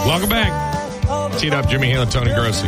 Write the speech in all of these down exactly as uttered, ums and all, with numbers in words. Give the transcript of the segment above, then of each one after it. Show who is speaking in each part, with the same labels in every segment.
Speaker 1: Welcome back. Teed up, Jimmy Hill and Tony Grossi.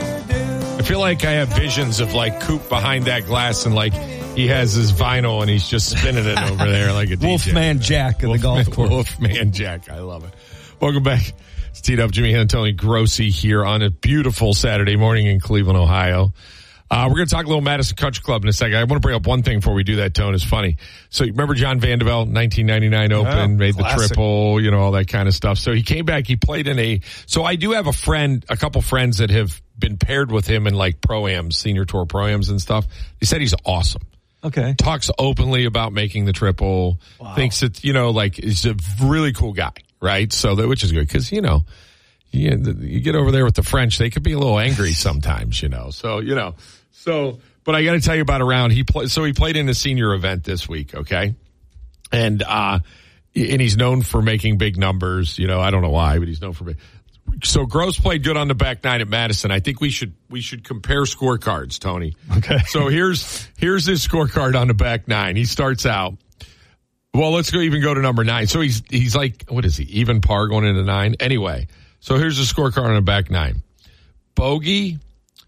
Speaker 1: I feel like I have visions of like Coop behind that glass and like he has his vinyl and he's just spinning it over there like a D J.
Speaker 2: Wolfman Jack of the golf course.
Speaker 1: Wolfman Jack. I love it. Welcome back. It's Teed Up, Jimmy Hill and Tony Grossi here on a beautiful Saturday morning in Cleveland, Ohio. Uh, we're going to talk a little Madison Country Club in a second. I want to bring up one thing before we do that, Tone. It's funny. So you remember John Vandeveld, nineteen ninety-nine Open,
Speaker 2: oh,
Speaker 1: made
Speaker 2: classic.
Speaker 1: the triple, you know, all that kind of stuff. So he came back. He played in a, so I do have a friend, a couple friends that have been paired with him in like pro-ams, senior tour pro-ams and stuff. He said he's awesome.
Speaker 2: Okay.
Speaker 1: Talks openly about making the triple.
Speaker 2: Wow. Thinks
Speaker 1: that, you know, like he's a really cool guy, right? So that, which is good because, you know, you, you get over there with the French, they could be a little angry sometimes, you know. So, you know, so, but I got to tell you about a round. He played, so he played in a senior event this week, okay? And, uh, and he's known for making big numbers, you know, I don't know why, but he's known for big. So Gross played good on the back nine at Madison. I think we should, we should compare scorecards, Tony.
Speaker 2: Okay.
Speaker 1: So here's, here's his scorecard on the back nine. He starts out. Well, let's go even go to number nine. So he's, he's like, what is he? Even par going into nine? Anyway. So here's the scorecard on the back nine. Bogey,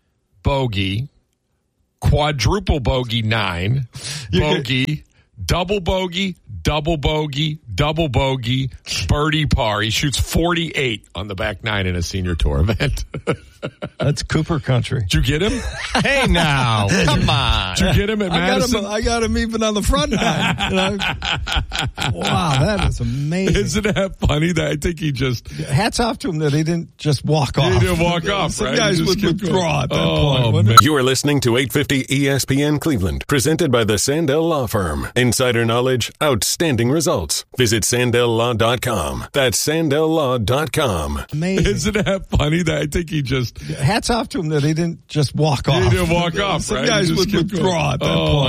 Speaker 1: bogey, quadruple bogey nine, bogey, double bogey, double bogey, double bogey, birdie par. He shoots forty-eight on the back nine in a senior tour event.
Speaker 2: That's Cooper country.
Speaker 1: Did you get him?
Speaker 2: Hey now, come on.
Speaker 1: Did you get him at
Speaker 2: I
Speaker 1: Madison?
Speaker 2: got him, I got him even on the front nine. You know? Wow, that is amazing.
Speaker 1: Isn't that funny? That I think he just...
Speaker 2: Hats off to him that he didn't just walk off.
Speaker 1: He didn't walk off,
Speaker 2: Some
Speaker 1: right?
Speaker 2: guys
Speaker 1: He just
Speaker 2: would
Speaker 1: kept
Speaker 2: withdraw
Speaker 1: going.
Speaker 2: at that
Speaker 1: Oh,
Speaker 2: point.
Speaker 1: man.
Speaker 3: You are listening to eight fifty E S P N Cleveland, presented by the Sandell Law Firm. Insider knowledge, outstanding results. Visit Sandell Law dot com. That's Sandell Law dot com.
Speaker 2: Amazing.
Speaker 1: Isn't that funny? That I think he just...
Speaker 2: Hats off to him that he didn't just walk off.
Speaker 1: He didn't walk off,
Speaker 2: Some
Speaker 1: right?
Speaker 2: guys
Speaker 1: He just
Speaker 2: would
Speaker 1: kept going.
Speaker 2: withdraw at that
Speaker 1: Oh,
Speaker 2: point.